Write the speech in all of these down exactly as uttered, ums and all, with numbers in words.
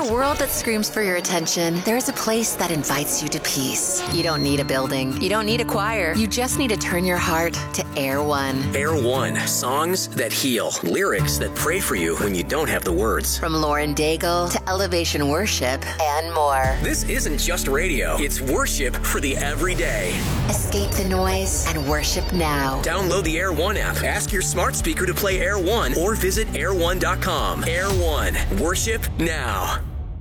a world that screams for your attention, there's a place that invites you to peace. You don't need a building. You don't need a choir. You just need to turn your heart to Air One. Air One. Songs that heal. Lyrics that pray for you when you don't have the words. From Lauren Daigle to Elevation Worship and more. This isn't just radio. It's worship for the everyday. Escape the noise and worship now. Download the Air One app. Ask your smart speaker to play Air One or visit air one dot com. Air One. Worship now.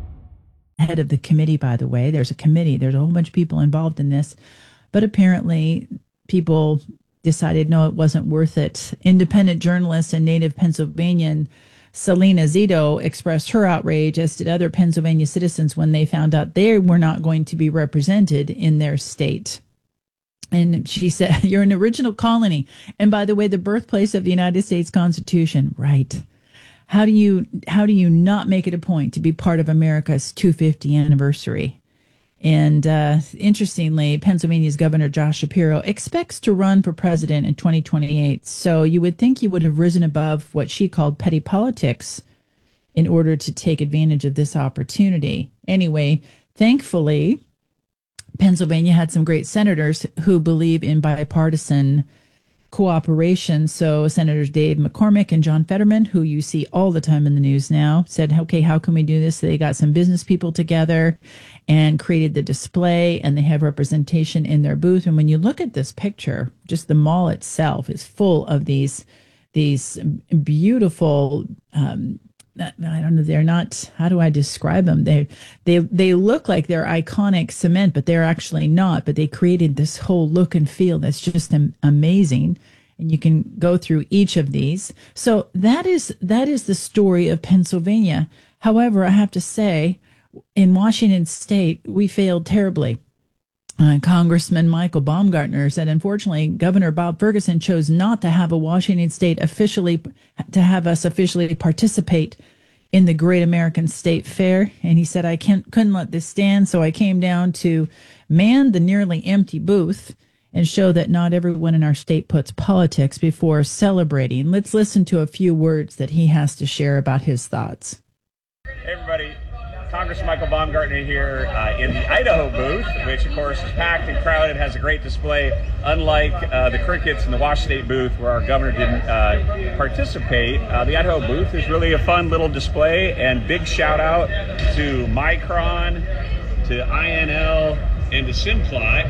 Head of the committee, by the way. There's a committee. There's a whole bunch of people involved in this. But apparently people decided, no, it wasn't worth it. Independent journalist and native Pennsylvanian Selena Zito expressed her outrage, as did other Pennsylvania citizens, when they found out they were not going to be represented in their state. And she said, you're an original colony. And by the way, the birthplace of the United States Constitution. Right. How do you how do you not make it a point to be part of America's two hundred fiftieth anniversary? And uh, interestingly, Pennsylvania's Governor Josh Shapiro expects to run for president in twenty twenty-eight. So you would think he would have risen above what she called petty politics in order to take advantage of this opportunity. Anyway, thankfully, Pennsylvania had some great senators who believe in bipartisan cooperation. So Senators Dave McCormick and John Fetterman, who you see all the time in the news now, said, okay, how can we do this? They got some business people together and created the display, and they have representation in their booth. And when you look at this picture, just the mall itself is full of these, these beautiful, um, I don't know, they're not, how do I describe them? They, they, they look like they're iconic cement, but they're actually not. But they created this whole look and feel that's just amazing. And you can go through each of these. So that is, that is the story of Pennsylvania. However, I have to say, in Washington State, we failed terribly. Uh, Congressman Michael Baumgartner said, unfortunately, Governor Bob Ferguson chose not to have a Washington State officially, to have us officially participate in the Great American State Fair. And he said, I can't, couldn't let this stand, so I came down to man the nearly empty booth and show that not everyone in our state puts politics before celebrating. Let's listen to a few words that he has to share about his thoughts. Hey, everybody. Congressman Michael Baumgartner here uh, in the Idaho booth, which of course is packed and crowded, has a great display. Unlike uh, the crickets in the Wash State booth where our governor didn't uh, participate, uh, the Idaho booth is really a fun little display, and big shout out to Micron, to I N L, and to Simplot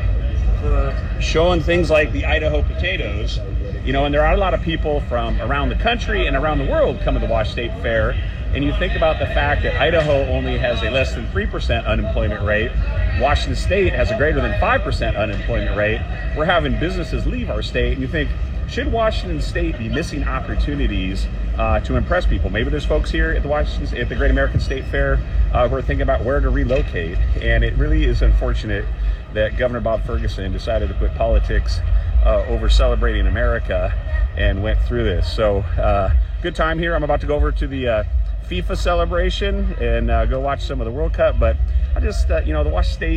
for showing things like the Idaho potatoes. You know, and there are a lot of people from around the country and around the world come to the Wash State Fair. And you think about the fact that Idaho only has a less than three percent unemployment rate. Washington State has a greater than five percent unemployment rate. We're having businesses leave our state. And you think, should Washington State be missing opportunities uh, to impress people? Maybe there's folks here at the Washington, at the Great American State Fair uh, who are thinking about where to relocate. And it really is unfortunate that Governor Bob Ferguson decided to put politics uh, over celebrating America and went through this. So uh, good time here. I'm about to go over to the uh, FIFA celebration and uh, go watch some of the World Cup, but I just, uh, you know, the Wash State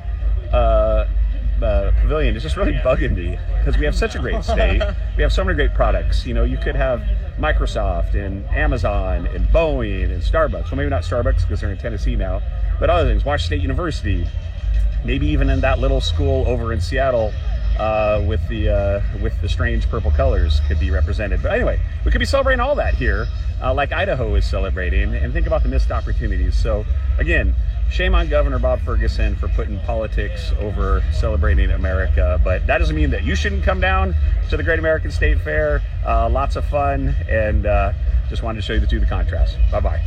uh, uh, Pavilion is just really bugging me because we have such a great state. We have so many great products. You know, you could have Microsoft and Amazon and Boeing and Starbucks. Well, maybe not Starbucks because they're in Tennessee now, but other things. Wash State University, maybe even in that little school over in Seattle uh, with the uh, with the strange purple colors could be represented. But anyway, we could be celebrating all that here. Uh, like Idaho is celebrating, and think about the missed opportunities. So again, shame on Governor Bob Ferguson for putting politics over celebrating America, but that doesn't mean that you shouldn't come down to the Great American State Fair. Uh, lots of fun, and uh, just wanted to show you the two, the contrast. Bye-bye.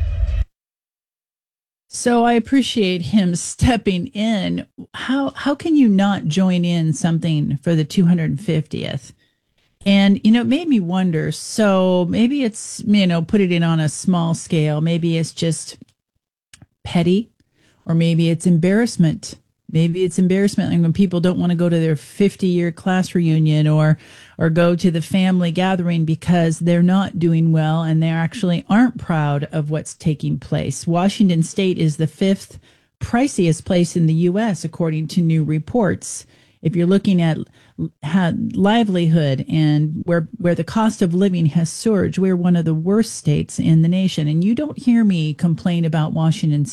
So I appreciate him stepping in. How how can you not join in something for the two hundred fiftieth? And, you know, it made me wonder, so maybe it's, you know, put it in on a small scale. Maybe it's just petty, or maybe it's embarrassment. Maybe it's embarrassment like when people don't want to go to their fifty-year class reunion or or go to the family gathering because they're not doing well and they actually aren't proud of what's taking place. Washington State is the fifth priciest place in the U S, according to new reports. If you're looking at livelihood and where where the cost of living has surged, we're one of the worst states in the nation. And you don't hear me complain about Washington